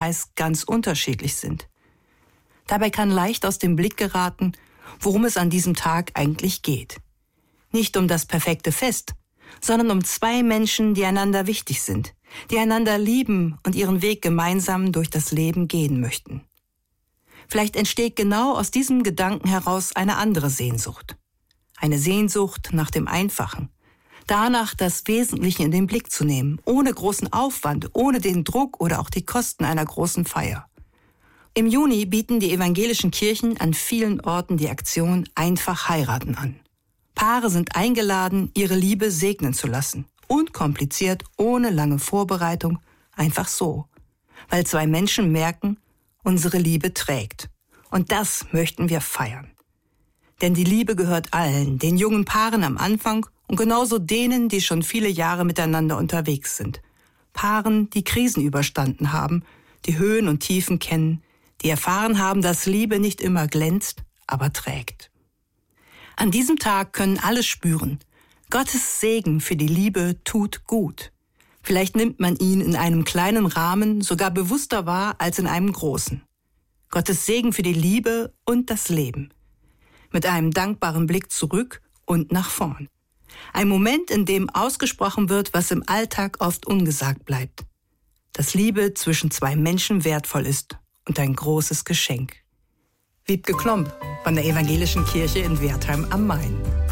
Details ganz unterschiedlich sind. Dabei kann leicht aus dem Blick geraten, worum es an diesem Tag eigentlich geht. Nicht um das perfekte Fest, sondern um zwei Menschen, die einander wichtig sind, die einander lieben und ihren Weg gemeinsam durch das Leben gehen möchten. Vielleicht entsteht genau aus diesem Gedanken heraus eine andere Sehnsucht. Eine Sehnsucht nach dem Einfachen. Danach, das Wesentliche in den Blick zu nehmen, ohne großen Aufwand, ohne den Druck oder auch die Kosten einer großen Feier. Im Juni bieten die evangelischen Kirchen an vielen Orten die Aktion Einfach heiraten an. Paare sind eingeladen, ihre Liebe segnen zu lassen. Unkompliziert, ohne lange Vorbereitung, einfach so. Weil zwei Menschen merken, unsere Liebe trägt. Und das möchten wir feiern. Denn die Liebe gehört allen, den jungen Paaren am Anfang und genauso denen, die schon viele Jahre miteinander unterwegs sind. Paaren, die Krisen überstanden haben, die Höhen und Tiefen kennen, die erfahren haben, dass Liebe nicht immer glänzt, aber trägt. An diesem Tag können alle spüren, Gottes Segen für die Liebe tut gut. Vielleicht nimmt man ihn in einem kleinen Rahmen sogar bewusster wahr als in einem großen. Gottes Segen für die Liebe und das Leben. Mit einem dankbaren Blick zurück und nach vorn. Ein Moment, in dem ausgesprochen wird, was im Alltag oft ungesagt bleibt. Dass Liebe zwischen zwei Menschen wertvoll ist und ein großes Geschenk. Wiebke Klomp von der Evangelischen Kirche in Wertheim am Main.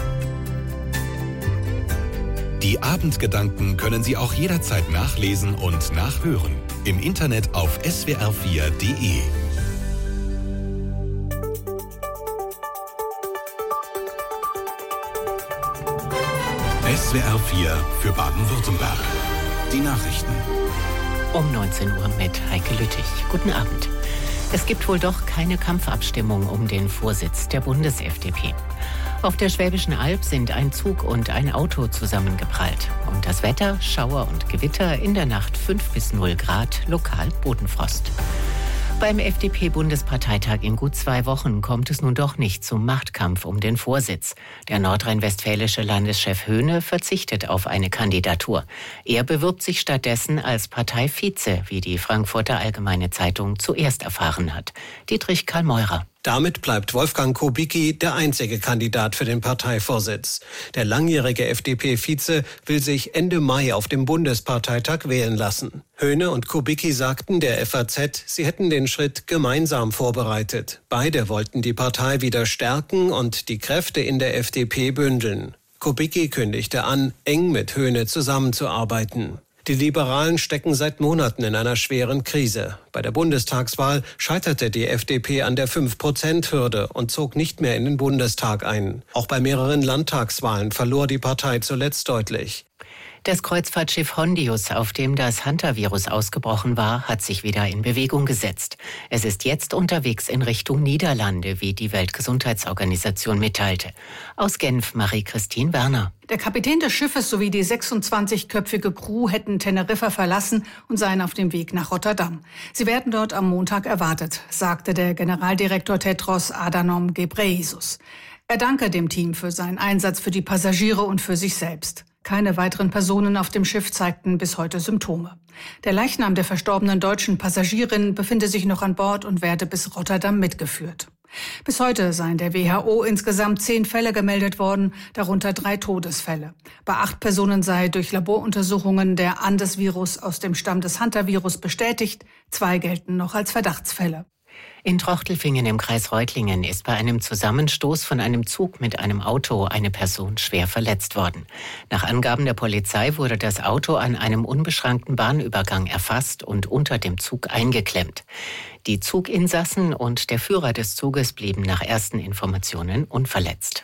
Die Abendgedanken können Sie auch jederzeit nachlesen und nachhören. Im Internet auf swr4.de. SWR 4 für Baden-Württemberg. Die Nachrichten. Um 19 Uhr mit Heike Lüttich. Guten Abend. Es gibt wohl doch keine Kampfabstimmung um den Vorsitz der Bundes-FDP. Auf der Schwäbischen Alb sind ein Zug und ein Auto zusammengeprallt. Und das Wetter, Schauer und Gewitter, in der Nacht 5 bis 0 Grad, lokal Bodenfrost. Beim FDP-Bundesparteitag in gut 2 Wochen kommt es nun doch nicht zum Machtkampf um den Vorsitz. Der nordrhein-westfälische Landeschef Höhne verzichtet auf eine Kandidatur. Er bewirbt sich stattdessen als Parteivize, wie die Frankfurter Allgemeine Zeitung zuerst erfahren hat. Dietrich Karl-Meurer. Damit bleibt Wolfgang Kubicki der einzige Kandidat für den Parteivorsitz. Der langjährige FDP-Vize will sich Ende Mai auf dem Bundesparteitag wählen lassen. Höhne und Kubicki sagten der FAZ, sie hätten den Schritt gemeinsam vorbereitet. Beide wollten die Partei wieder stärken und die Kräfte in der FDP bündeln. Kubicki kündigte an, eng mit Höhne zusammenzuarbeiten. Die Liberalen stecken seit Monaten in einer schweren Krise. Bei der Bundestagswahl scheiterte die FDP an der 5%-Hürde und zog nicht mehr in den Bundestag ein. Auch bei mehreren Landtagswahlen verlor die Partei zuletzt deutlich. Das Kreuzfahrtschiff Hondius, auf dem das Hantavirus ausgebrochen war, hat sich wieder in Bewegung gesetzt. Es ist jetzt unterwegs in Richtung Niederlande, wie die Weltgesundheitsorganisation mitteilte. Aus Genf, Marie-Christine Werner. Der Kapitän des Schiffes sowie die 26-köpfige Crew hätten Teneriffa verlassen und seien auf dem Weg nach Rotterdam. Sie werden dort am Montag erwartet, sagte der Generaldirektor Tedros Adhanom Ghebreyesus. Er danke dem Team für seinen Einsatz für die Passagiere und für sich selbst. Keine weiteren Personen auf dem Schiff zeigten bis heute Symptome. Der Leichnam der verstorbenen deutschen Passagierin befinde sich noch an Bord und werde bis Rotterdam mitgeführt. Bis heute seien der WHO insgesamt 10 Fälle gemeldet worden, darunter 3 Todesfälle. Bei 8 Personen sei durch Laboruntersuchungen der Andes-Virus aus dem Stamm des Hantavirus bestätigt. 2 gelten noch als Verdachtsfälle. In Trochtelfingen im Kreis Reutlingen ist bei einem Zusammenstoß von einem Zug mit einem Auto eine Person schwer verletzt worden. Nach Angaben der Polizei wurde das Auto an einem unbeschrankten Bahnübergang erfasst und unter dem Zug eingeklemmt. Die Zuginsassen und der Führer des Zuges blieben nach ersten Informationen unverletzt.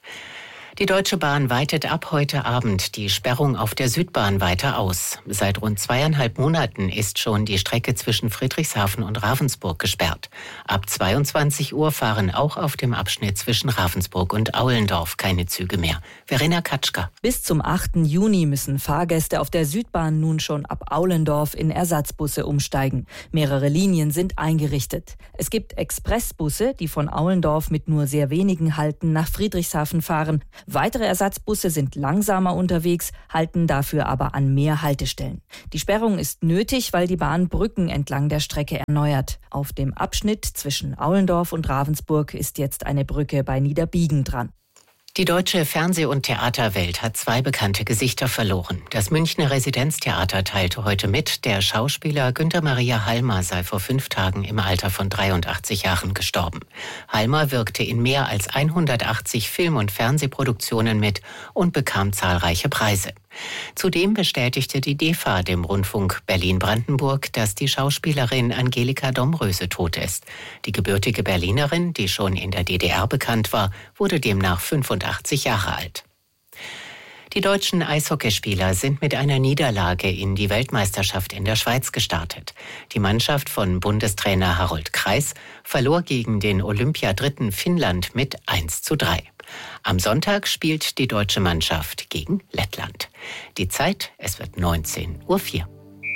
Die Deutsche Bahn weitet ab heute Abend die Sperrung auf der Südbahn weiter aus. Seit rund 2,5 Monaten ist schon die Strecke zwischen Friedrichshafen und Ravensburg gesperrt. Ab 22 Uhr fahren auch auf dem Abschnitt zwischen Ravensburg und Aulendorf keine Züge mehr. Verena Katschka. Bis zum 8. Juni müssen Fahrgäste auf der Südbahn nun schon ab Aulendorf in Ersatzbusse umsteigen. Mehrere Linien sind eingerichtet. Es gibt Expressbusse, die von Aulendorf mit nur sehr wenigen Halten nach Friedrichshafen fahren. Weitere Ersatzbusse sind langsamer unterwegs, halten dafür aber an mehr Haltestellen. Die Sperrung ist nötig, weil die Bahn Brücken entlang der Strecke erneuert. Auf dem Abschnitt zwischen Aulendorf und Ravensburg ist jetzt eine Brücke bei Niederbiegen dran. Die deutsche Fernseh- und Theaterwelt hat 2 bekannte Gesichter verloren. Das Münchner Residenztheater teilte heute mit, der Schauspieler Günther Maria Halmer sei vor 5 Tagen im Alter von 83 Jahren gestorben. Halmer wirkte in mehr als 180 Film- und Fernsehproduktionen mit und bekam zahlreiche Preise. Zudem bestätigte die DEFA dem Rundfunk Berlin-Brandenburg, dass die Schauspielerin Angelika Domröse tot ist. Die gebürtige Berlinerin, die schon in der DDR bekannt war, wurde demnach 85 Jahre alt. Die deutschen Eishockeyspieler sind mit einer Niederlage in die Weltmeisterschaft in der Schweiz gestartet. Die Mannschaft von Bundestrainer Harold Kreis verlor gegen den Olympiadritten Finnland mit 1:3. Am Sonntag spielt die deutsche Mannschaft gegen Lettland. Die Zeit, es wird 19:04 Uhr.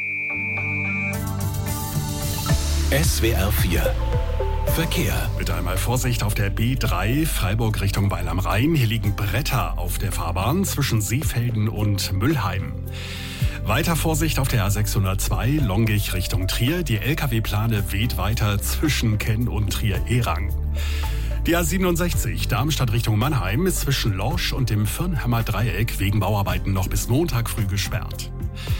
SWR 4 Verkehr. Bitte einmal Vorsicht auf der B3 Freiburg Richtung Weil am Rhein. Hier liegen Bretter auf der Fahrbahn zwischen Seefelden und Müllheim. Weiter Vorsicht auf der A602 Longich Richtung Trier. Die Lkw-Plane weht weiter zwischen Kenn und Trier-Erang. Die A67 Darmstadt Richtung Mannheim ist zwischen Lorsch und dem Firnhammer Dreieck wegen Bauarbeiten noch bis Montag früh gesperrt.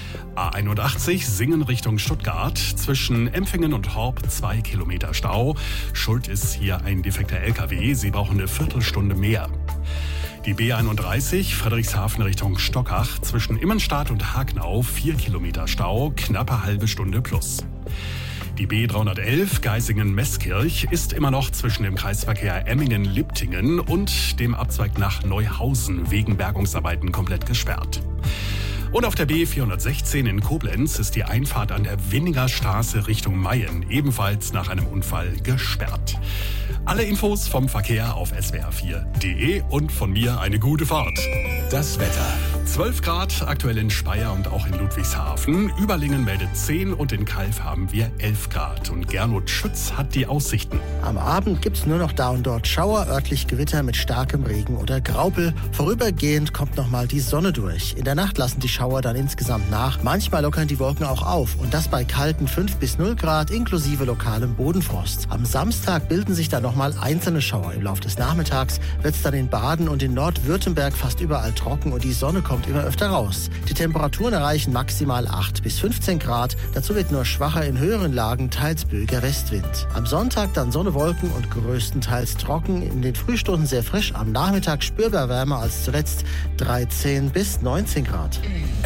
A81 Singen Richtung Stuttgart, zwischen Empfingen und Horb 2 Kilometer Stau. Schuld ist hier ein defekter LKW, Sie brauchen eine Viertelstunde mehr. Die B31 Friedrichshafen Richtung Stockach, zwischen Immenstadt und Hagnau 4 Kilometer Stau, knappe halbe Stunde plus. Die B311 Geisingen-Meßkirch ist immer noch zwischen dem Kreisverkehr Emmingen-Liptingen und dem Abzweig nach Neuhausen wegen Bergungsarbeiten komplett gesperrt. Und auf der B416 in Koblenz ist die Einfahrt an der Winninger Straße Richtung Mayen ebenfalls nach einem Unfall gesperrt. Alle Infos vom Verkehr auf swr4.de und von mir eine gute Fahrt. Das Wetter. 12 Grad aktuell in Speyer und auch in Ludwigshafen. Überlingen meldet 10 und in Calw haben wir 11 Grad. Und Gernot Schütz hat die Aussichten. Am Abend gibt's nur noch da und dort Schauer, örtlich Gewitter mit starkem Regen oder Graupel. Vorübergehend kommt nochmal die Sonne durch. In der Nacht lassen die Schauer dann insgesamt nach. Manchmal lockern die Wolken auch auf. Und das bei kalten 5 bis 0 Grad inklusive lokalem Bodenfrost. Am Samstag bilden sich dann nochmal einzelne Schauer. Im Laufe des Nachmittags wird's dann in Baden und in Nordwürttemberg fast überall trocken und die Sonne kommt immer öfter raus. Die Temperaturen erreichen maximal 8 bis 15 Grad. Dazu wird nur schwacher in höheren Lagen teils böiger Westwind. Am Sonntag dann Sonne, Wolken und größtenteils trocken. In den Frühstunden sehr frisch. Am Nachmittag spürbar wärmer als zuletzt 13 bis 19 Grad.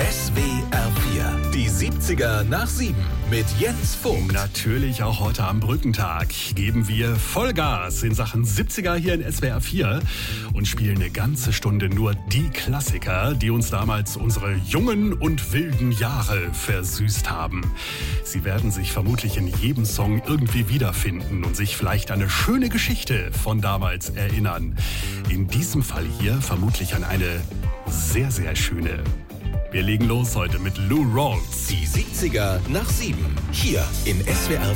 SWR 4. Die 70er nach 7 mit Jens Vogt. Natürlich auch heute am Brückentag geben wir Vollgas in Sachen 70er hier in SWR 4 und spielen eine ganze Stunde nur die Klassiker, die uns damals unsere jungen und wilden Jahre versüßt haben. Sie werden sich vermutlich in jedem Song irgendwie wiederfinden und sich vielleicht an eine schöne Geschichte von damals erinnern. In diesem Fall hier vermutlich an eine sehr, sehr schöne. Wir legen los heute mit Lou Rawls. Die 70er nach 7. Hier in SWR